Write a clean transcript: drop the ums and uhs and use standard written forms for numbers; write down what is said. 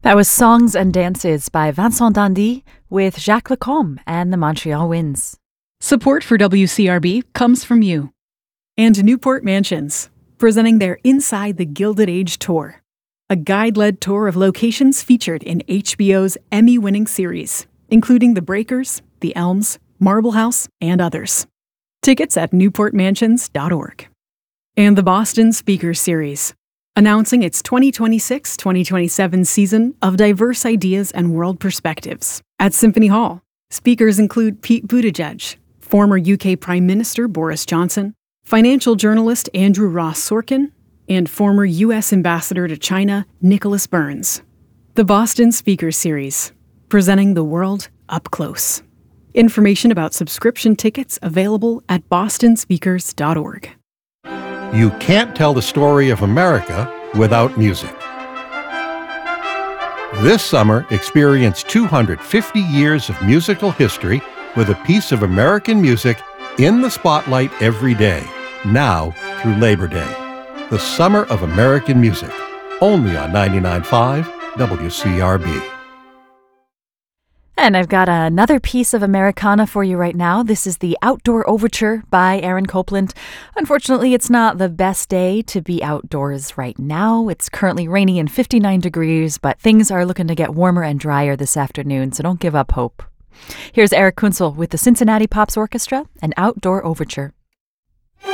That was Songs and Dances by Vincent Dandy with Jacques Lacombe and the Montreal Winds. Support for WCRB comes from you. And Newport Mansions, presenting their Inside the Gilded Age tour, a guide-led tour of locations featured in HBO's Emmy-winning series, including The Breakers, The Elms, Marble House, and others. Tickets at newportmansions.org. And the Boston Speakers Series, announcing its 2026-2027 season of diverse ideas and world perspectives. At Symphony Hall, speakers include Pete Buttigieg, former UK Prime Minister Boris Johnson, financial journalist Andrew Ross Sorkin, and former U.S. Ambassador to China Nicholas Burns. The Boston Speakers Series, presenting the world up close. Information about subscription tickets available at bostonspeakers.org. You can't tell the story of America without music. This summer, experience 250 years of musical history with a piece of American music in the spotlight every day, now through Labor Day. The Summer of American Music, only on 99.5 WCRB. And I've got another piece of Americana for you right now. This is the Outdoor Overture by Aaron Copland. Unfortunately, it's not the best day to be outdoors right now. It's currently rainy and 59 degrees, but things are looking to get warmer and drier this afternoon, so don't give up hope. Here's Eric Kunzel with the Cincinnati Pops Orchestra, an Outdoor Overture.